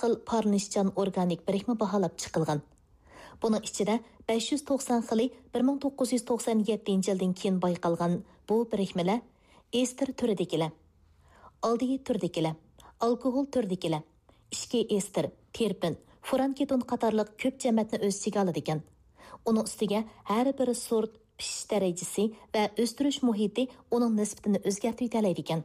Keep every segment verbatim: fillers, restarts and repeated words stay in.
xil parnishchan organik birikma baholab chiqilgan. Buning ichida besh yuz to'qson xili bir ming to'qqiz yuz to'qson yettinchi yildan keyin bayqalgan bu birikmalar ester turidagilar, aldeid turidagilar, alkohol turidagilar, ishki ester, terpin, furan keton qatorliq ko'p jamatni o'z ichiga oladi ekan. Uning ustiga har bir sort pishish darajasi va o'stirish muhiti uning nisbatini o'zgartirib oladi ekan.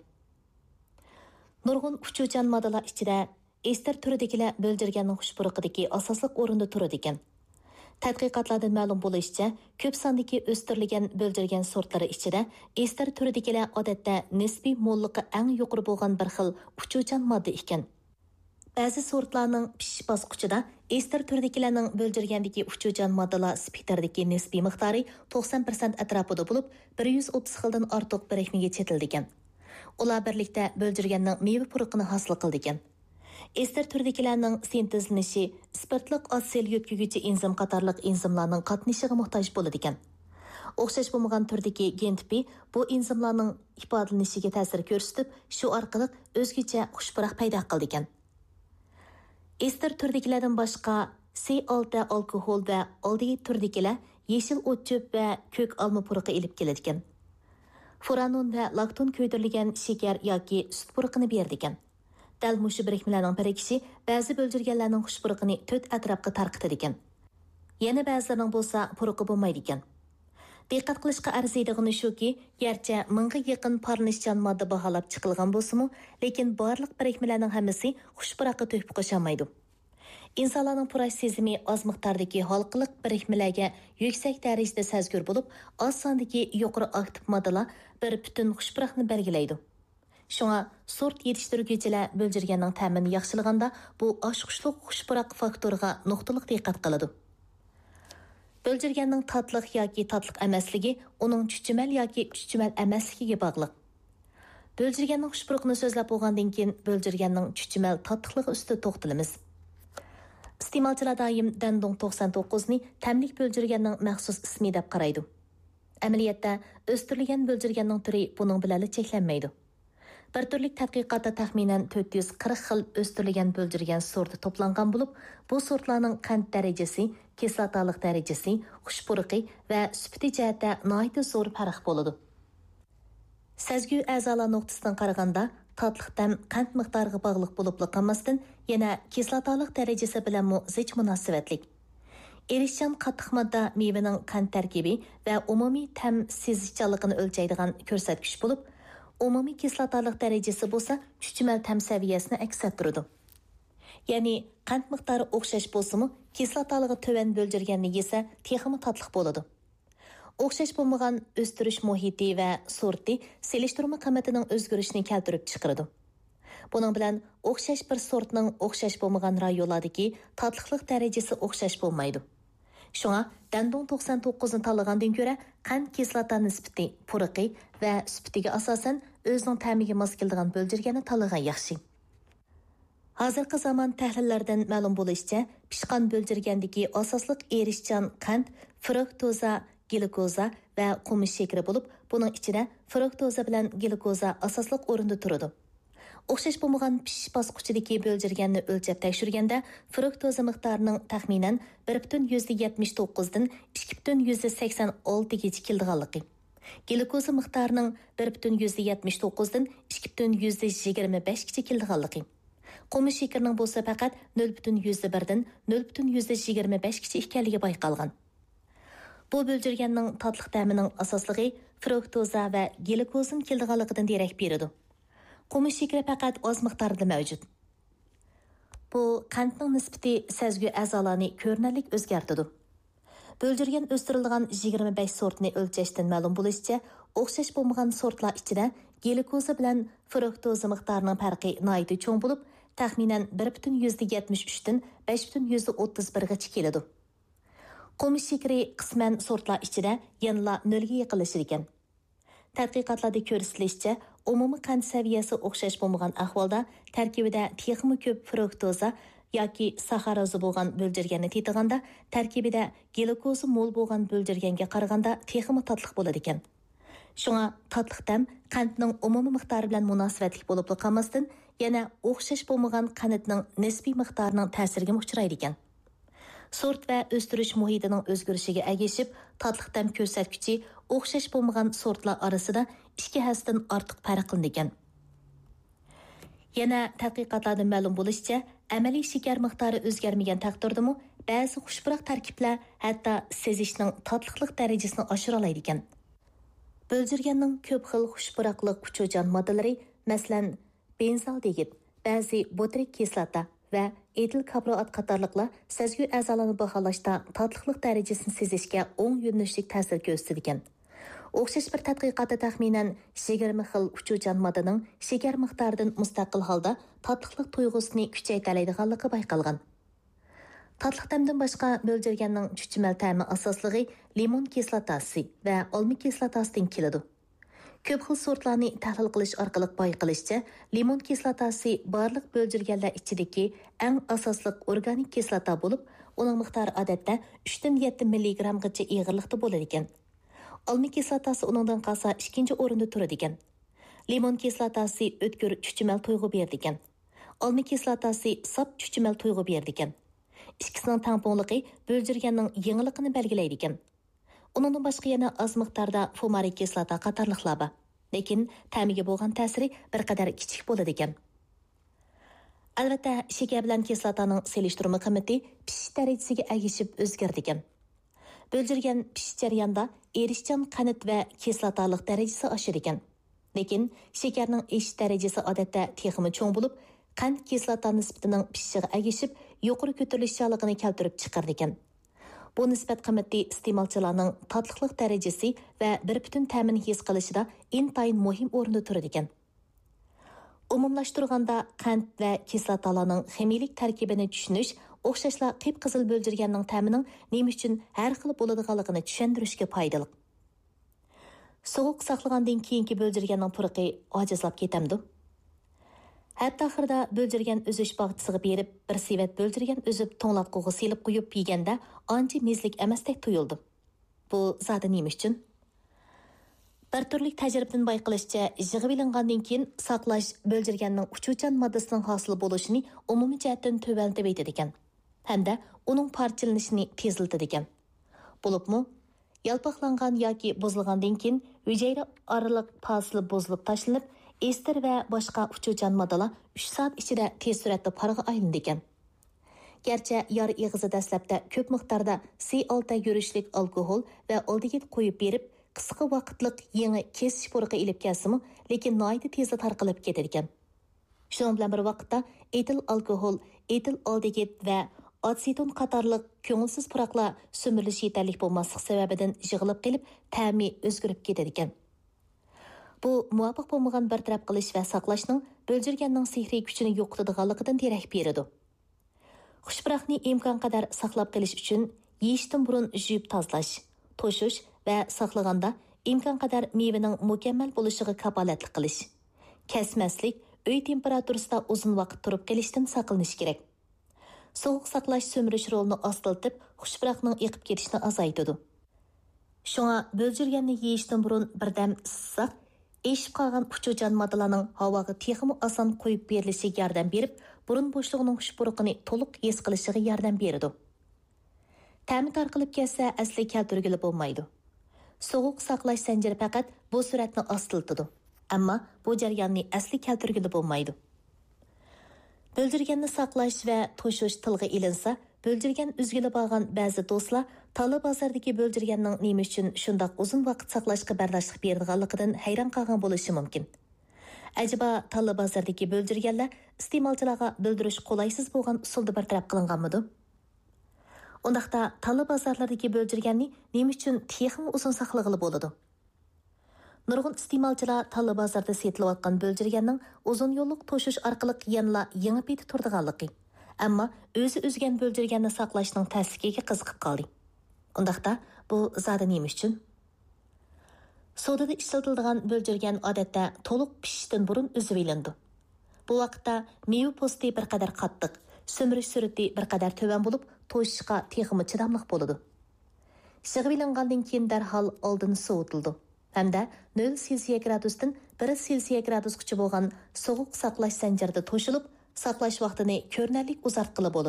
Nurg'un uchuvchan moddalar ichida ester turidagilar bo'ljirganning xushpuruqidagi asosli o'rinda turadi ekan. Tadqiqotlardan ma'lum bo'lishicha, ko'p sondagi o'stirilgan bo'ljirgan sortlari ichida ester turidagilar odatda nisbiy mo'lliqi eng yuqori bo'lgan bir xil uchuvchan modda ekan. Ba'zi sortlarning pishish bosqichida ester turidagilarning bo'ljirgandagi uchuvchan moddalar spektridagi nisbiy miqdori to'qson foiz atrofida bo'lib, bir yuz o'ttiz xildan ortiq birikmaga chetildi ekan. Ular birlikda bo'ljirganning meva puruqini hosil qildi ekan. Ester turidagilarning sintezlanishi spirtliq osil yo'tkuguvchi enzim qatorliq enzimlarning qatnashiga muhtoj bo'ladi ekan. O'xshash bo'lmagan turdagi gen tipi bu enzimlarning ifodalanishiga ta'sir ko'rsatib, shu orqali o'zgacha xushpuruq paydo qildi ekan. Ester turidagilardan boshqa C olti alkohol va aldeid turidagilar yeshil o'tcho'p va ko'k olma puruqi ilib keladi ekan. Furanon va lakton ko'ydirilgan shakar yoki sut puruqini berdi ekan. Dal mushu birikmalarning birikishi ba'zi bo'ljirganlarning xushpuruqini to'rt atrofga tarqatadi ekan. Yana ba'zilarining bo'lsa puruqi bo'lmaydi ekan. Diqqat qilishga arziydigani shuki, garchi mingga yaqin parnishchan modda baholab chiqilgan bo'lsa-mu, lekin barliq birikmalarning hammasi xushpuruqqa to'yib qo'shamaydi. İnsanlarning purash sezimi oz miqdordagi halqiliq birikmalarga yuksak darajada sezgur bo'lib, oz sondagi yuqori aktiv moddalar bir butun xushpuruqni belgilaydi. Shunga sort yetishtiruvchilar bo'ljirganning ta'minini yaxshilaganda bu oshqushliq xushpuruq faktoriga nuqtaliq diqqat qiladi. Bo'ljirganning tatliq yoki tatliq emasligi uning chuchmal yoki chuchmal emasligiga bog'liq. Bo'ljirganning xushpuruqini so'zlab bo'lgandan keyin bo'ljirganning chuchmal tatliqligi ustida to'xtalamiz. Iste'molchilar doim dandong to'qson to'qqiz ni tamlik bo'ljirganning maxsus ismi deb qaraydi. Amaliyotda o'stirilgan bo'ljirganning turi buning bilan cheklanmaydi. Bir turlik tadqiqotda taxminan to'rt yuz qirq xil o'stirilgan bo'ljirgan sorti to'plangan bo'lib, bu sortlarning qand darajasi, kislotalik darajasi, xushpuruqi va sifati jihatda nihoyat zo'r farq bo'ladi. Sezgu a'zolar nuqtasidan qaraganda, tatliq tam qand miqdoriga bog'liq bo'lib qolmasdan, yana kislotalik darajasi bilan zich munosabatlik. Erishchan qattiq modda mevaning qand tarkibi va umumiy tam sezishchanligini o'lchaydigan ko'rsatkich bo'lib, umumiy kislotalik darajasi bo'lsa, chuchmal tam saviyasini aks ettiradi. Ya'ni qand miqdori o'xshash bo'lsa-mu, kislotaligi to'van bo'ljirganni yesa, texmi tatliq bo'ladi. O'xshash bo'lmagan o'stirish muhiti va sorti selishtirma qiymatining o'zgarishini keltirib chiqaradi. Buning bilan o'xshash bir sortning o'xshash bo'lmagan rayonlardagi tatliqlik darajasi o'xshash bo'lmaydi. Shunga dandong to'qson to'qqiz ni tanlagandan ko'ra qand kislota nisbati, puruqi va sifatiga asosan o'zining ta'miga mos keladigan bo'ljirganni tanlagan yaxshi. Hozirgi zamon tahlillardan ma'lum bo'lishicha, pishqan bo'ljirgandagi asosliq erishchan qand, fruktoza, glikoza va qumush shakari bo'lib, buning ichida fruktoza bilan glikoza asosliq o'rinda turadi. O'xshash bo'lmagan pishish bosqichidagi bo'ljirganni o'lchab tekshirganda, fruktoza miqdorining taxminan bir butun yetmish to'qqiz dan ikki butun sakson olti gacha kelganligi. Glikoza miqdorining bir butun yetmish to'qqiz dan ikki butun yigirma besh gacha kelganligi. Qumush shakarining bo'lsa faqat nol butun bir dan nol butun yigirma besh gacha ekanligi bayqalgan. Bu bo'ljirganning tatliq ta'mining asosligi fruktoza va glikozin kelganligidan derak beradi. Qumush shakari faqat oz miqdorda mavjud. Bu qandning nisbati sezgu a'zolarni ko'rinarli o'zgartirdi. Bo'ljirgan o'stirilgan yigirma besh sortni o'lchashdan ma'lum bo'lishicha, o'xshash bo'lmagan sortlar ichida glikoza bilan fruktoza miqdorining farqi nihoyat cho'ng bo'lib, taxminan bir butun yetmish uch dan besh butun o'ttiz bir gacha keladi. Qumush shakari qisman sortlar ichida yanla nolga yaqinlashar ekan. Tadqiqotlarda ko'rsatilishicha, umumiy qand saviyasi o'xshash bo'lmagan ahvolda tarkibida texmi ko'p fruktoza yoki saxaroza bo'lgan bo'ljirganni tetiganda, tarkibida glikoza mo'l bo'lgan bo'ljirganga qaraganda texmi tatliq bo'ladi ekan. Shunga tatliq tam qandning umumiy miqdori bilan munosabatli bo'lib qolmasdan, yana o'xshash bo'lmagan qanitning nisbiy miqdorining ta'siriga uchraydi ekan. Sort va o'stirish muhitining o'zgarishiga agishib, tatliq dam ko'rsatkichi o'xshash bo'lmagan sortlar orasida ikki hasdan ortiq farqlanadi ekan. Yana tadqiqotlardan ma'lum bo'lishicha, amaliy shakar miqdori o'zgarmagan taqdirdami, ba'zi xushpuroq tarkiblar hatto sezishning tatliqlik darajasini oshira oladi ekan. Bo'ljirganning ko'p xil xushpuroqlik kuchujan moddalari, masalan, benzaldegid, ba'zi botrik kislota va etil kabroat qatorliqlar sezgi a'zolarini baholashda tatliqlik darajasini sezishga o'ng yo'nalishlik ta'sir ko'rsatadi ekan. O'xshash bir tadqiqotda taxminan yigirma xil uchujan moddaning shakar miqdoridan mustaqil holda tatliqlik tuyg'usini kuchaytiradiganligi bayqalgan. Tatliq ta'mdan boshqa bo'ljirganning chuchmal ta'mi asosligi limon kislotasi va olma kislotasidan keladi. Ko'p xil sortlarni tahlil qilish orqali bayqalishicha, limon kislotasi barliq bo'ljirganlar ichidagi eng asosli organik kislota bo'lib, uning miqdori odatda uch dan yetti milligrammgacha ig'irlikda bo'ladi ekan. Olma kislotasi uningdan qolsa ikkinchi o'rinda turadi ekan. Limon kislotasi o'tkir chuchmal tuyg'u berdi ekan. Olma kislotasi sap chuchmal tuyg'u berdi ekan. Ikkisining tangpongligi bo'ljirganning yengilligini belgilaydi ekan. Uningdan boshqa yana oz miqdorda fumarik kislota qatorliqlar bor. Lekin ta'miga bo'lgan ta'siri bir qadar kichik bo'ladi ekan. Albatta, shakar bilan kislotaning selishtirma qiymati pishish darajasiga agishib o'zgardi ekan. Bo'ljirgan pishish jarayonida erishchan qanit va kislotalik darajasi oshadi ekan. Lekin shakarning eshish darajasi odatda texmi cho'ng bo'lib, qand kislota nisbatining pishishiga agishib, yuqori ko'tarilishlaligini keltirib chiqardi ekan. Bu nisbat qiymati iste'molchilarning tatliqlik darajasi va bir butun ta'mini his qilishida intayin muhim o'rinda turadi ekan. Umumlashtirganda qand va kislotalarning ximiylik tarkibini tushunish o'xshashla qip-qizil bo'ljirganning ta'mining nima uchun har xil bo'ladiganligini tushuntirishga foydali. Sovuq saqlagandan keyingi bo'ljirganning purqi ojizlab ketamdi. Hatta oxirida bo'ljirgan o'zish bog'chisiga berib, bir sevat bo'ljirgan o'zib to'nglatquga silib qo'yib yeganda ancha mezlik emasdek tuyuldi. Bu zodi nima uchun? Bir turlik tajribadan bayqilishicha, yig'ib ilingandan keyin saqlash bo'ljirganning uchuchan moddasining hosil bo'lishini umumiy jihatdan tövəltib etadi ekan, hamda uning parchalanishini tezlatadi ekan. Bo'libmi, yalpoqlangan yoki buzilgandan keyin hujayra oraliq fasili buzilib tashlanib, ester va boshqa uchuchan moddalar uch soat ichida tez suratda parga aylandi ekan. Gerçi yar ig'izi dastlabda ko'p miqdorda C olti yurishlik alkohol va aldegid qo'yib berib, qisqa vaqtlik yangi kesish purqi ilib kelsimi, lekin noyda tezda tarqalib ketadi ekan. Shuning bilan bir vaqtda etil alkohol, etil aldegid va atseton qatorliq ko'ngilsiz puraqlar so'mirilishi yetarli bo'lmaslik sababidan yig'ilib qilib, ta'mi o'zgarib ketadi ekan. Bu muvofiq bo'lmagan bartaraf qilish va saqlashning bo'ljirganning sehriy kuchini yo'qotadiganligidan derak beradi. Xushpuroqni imkon qadar saqlab qolish uchun yeyishdan burun yuvib tozalash, to'shish va saqlaganda imkon qadar mevaning mukammal bo'lishiga kafolatlik qilish, kesmaslik, uy temperaturasida uzun vaqt turib qolishdan saqlanish kerak. Sovuq saqlash so'mirish rolini ostiltib, xushpuroqning eqib ketishini azaytadi. Shunga bo'ljirganni yeyishdan burun birdam issiq eshib qolgan uchuchan moddalarning havoga texmi oson qo'yib berilishiga yordam berib, burun bo'shlig'ining xushpuruqini to'liq his qilishiga yordam beradi. Ta'mi tarqalib ketsa asli keltirgili bo'lmaydi. Sovuq saqlash zanjiri faqat bu suratni ostiltadi, ammo bu jarayonni asli keltirgili bo'lmaydi. Bo'ljirganni saqlash va to'shish tilga ilinsa, bo'ljirgan uzgili bo'lgan ba'zi do'stlar Tala bozordagi bo'ljirganning nima uchun shundoq uzun vaqt saqlashga bardoshlik berganligidan hayron qolgan bo'lishi mumkin. Acaba Tala bozordagi bo'ljirganlar iste'molchilarga bildirish qolaysiz bo'lgan usulda bartaraf qilinganmidi? Undaqda Tala bozorlaridagi bo'ljirganni nima uchun texmi uzun saqlag'ili bo'ladi? Nurg'un iste'molchilar Tala bozorda setilayotgan bo'ljirganning uzun yo'lliq to'shish orqali yanla yangi peti turdiganligi, ammo o'zi o'zgan bo'ljirganni saqlashning ta'siriga qiziqib qoldi. Undaqda bu zodi nima uchun? Sodada ishlatiladigan bo'ljirgan odatda to'liq pishishdan burun o'zib ilindi. Bu vaqtda meva po'sti bir qadar qattiq, so'mirish surati bir qadar to'van bo'lib, to'shishga texmi chidamliq bo'ladi. Shig'ib ilingandan keyin darhol oldin sovutildi. Hamda nol Selsiya gradusdan bir Selsiya gradusgacha bo'lgan sovuq saqlash zanjirida to'shilib, saqlash vaqtini ko'rinarli uzartqili bo'ladi.